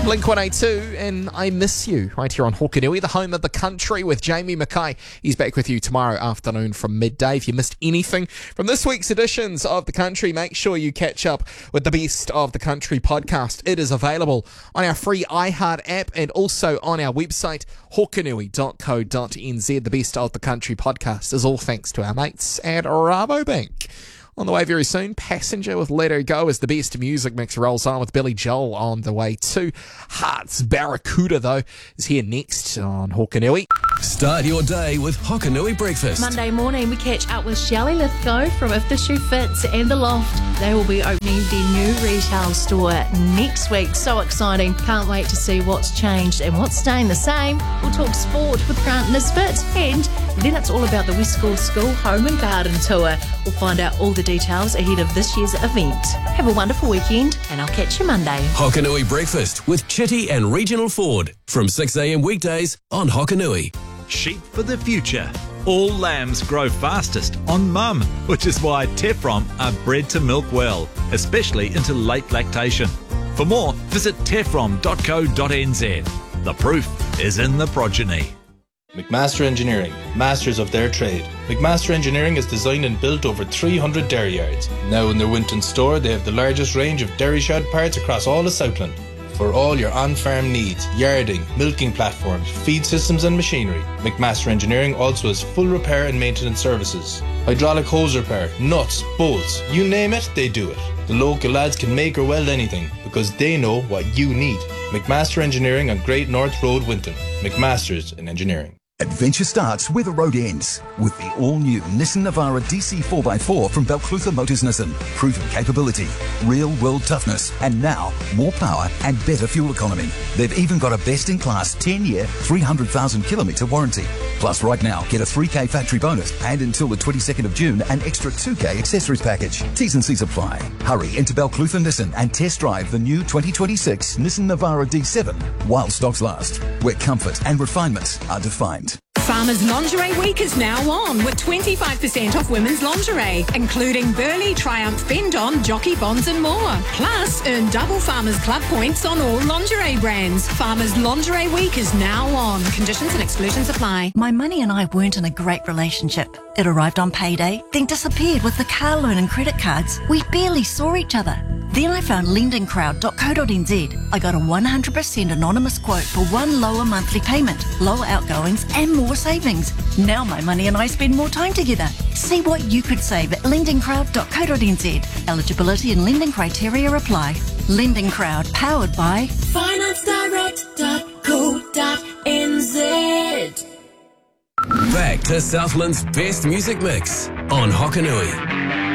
Blink-182 and I Miss You right here on Hokanui, the home of the country, with Jamie Mackay. He's back with you tomorrow afternoon from midday. If you missed anything from this week's editions of The Country, make sure you catch up with the Best of the Country podcast. It is available on our free iHeart app and also on our website, hokanui.co.nz. The Best of the Country podcast is all thanks to our mates at Rabobank. On the way very soon, Passenger with Let Her Go as the best music mix rolls on, with Billy Joel on the way too. Hearts Barracuda, though, is here next on Hokanui. Start your day with Hokanui Breakfast. Monday morning, we catch up with Shelley Lithgow from If the Shoe Fits and The Loft. They will be opening their new retail store next week. So exciting. Can't wait to see what's changed and what's staying the same. We'll talk sport with Grant Nisbet, and then it's all about the West Coast School Home and Garden Tour. We'll find out all the details ahead of this year's event. Have a wonderful weekend, and I'll catch you Monday. Hokanui Breakfast with Chitty and Regional Ford from 6 a.m. weekdays on Hokanui. Sheep for the future. All lambs grow fastest on mum, which is why Tefrom are bred to milk well, especially into late lactation. For more, visit tefrom.co.nz. The proof is in the progeny. McMaster Engineering, masters of their trade. McMaster Engineering has designed and built over 300 dairy yards. Now in their Winton store, they have the largest range of dairy shed parts across all of Southland. For all your on-farm needs, yarding, milking platforms, feed systems and machinery, McMaster Engineering also has full repair and maintenance services. Hydraulic hose repair, nuts, bolts, you name it, they do it. The local lads can make or weld anything because they know what you need. McMaster Engineering on Great North Road, Winton. McMasters in Engineering. Adventure starts where the road ends, with the all-new Nissan Navara DC 4x4 from Balclutha Motors Nissan. Proven capability, real-world toughness, and now more power and better fuel economy. They've even got a best-in-class 10-year, 300,000-kilometre warranty. Plus, right now, get a 3K factory bonus and until the 22nd of June, an extra 2K accessories package. T's and C's apply. Hurry into Balclutha Nissan and test drive the new 2026 Nissan Navara D7 while stocks last, where comfort and refinement are defined. Farmers Lingerie Week is now on with 25% off women's lingerie, including Burley, Triumph, Bend-On, Jockey Bonds and more. Plus, earn double Farmers Club points on all lingerie brands. Farmers Lingerie Week is now on. Conditions and exclusions apply. My money and I weren't in a great relationship. It arrived on payday, then disappeared with the car loan and credit cards. We barely saw each other. Then I found lendingcrowd.co.nz. I got a 100% anonymous quote for one lower monthly payment, lower outgoings and more savings. Now my money and I spend more time together. See what you could save at lendingcrowd.co.nz. Eligibility and lending criteria apply. Lending Crowd, powered by financedirect.co.nz. Back to Southland's best music mix on Hokanui.